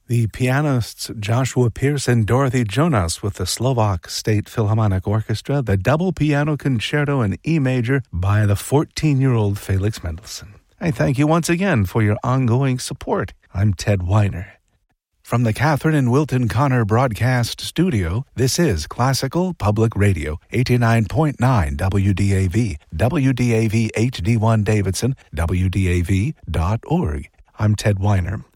The pianists Joshua Pierce and Dorothy Jonas with the Slovak State Philharmonic Orchestra, the double piano concerto in E major by the 14-year-old Felix Mendelssohn. I thank you once again for your ongoing support. I'm Ted Weiner. From the Catherine and Wilton Connor Broadcast Studio, this is Classical Public Radio, 89.9 WDAV, WDAV HD1 Davidson, WDAV.org. I'm Ted Weiner.